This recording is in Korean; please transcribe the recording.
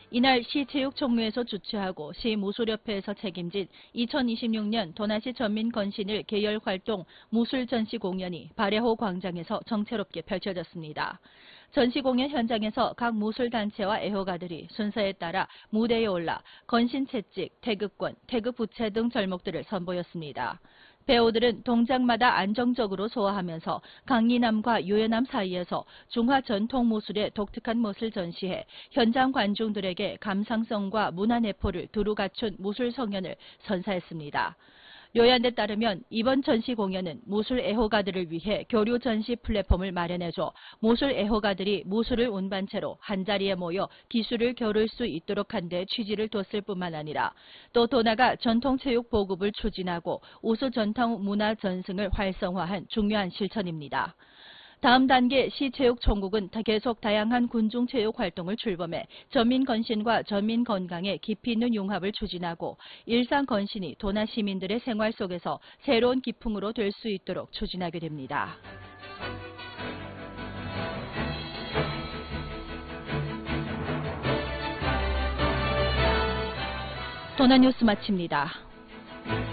이날 시체육총무에서 주최하고 시무술협회에서 책임진 2026년 도나시 전민건신일 계열활동 무술전시 공연이 발야호 광장에서 정체롭게 펼쳐졌습니다. 전시 공연 현장에서 각 무술단체와 애호가들이 순서에 따라 무대에 올라 건신 채찍, 태극권, 태극부채 등 절목들을 선보였습니다. 배우들은 동작마다 안정적으로 소화하면서 강인함과 유연함 사이에서 중화 전통 무술의 독특한 멋을 전시해 현장 관중들에게 감상성과 문화내포를 두루 갖춘 무술 성연을 선사했습니다. 료얀데 따르면 이번 전시 공연은 무술 애호가들을 위해 교류 전시 플랫폼을 마련해줘 무술 애호가들이 무술을 운반체로 한자리에 모여 기술을 겨룰 수 있도록 한 데 취지를 뒀을 뿐만 아니라 또 도나가 전통체육 보급을 추진하고 우수 전통 문화 전승을 활성화한 중요한 실천입니다. 다음 단계 시체육총국은 계속 다양한 군중체육 활동을 출범해 전민건신과 전민건강에 깊이 있는 융합을 추진하고 일상건신이 도나 시민들의 생활 속에서 새로운 기풍으로 될 수 있도록 추진하게 됩니다. 도나 뉴스 마칩니다.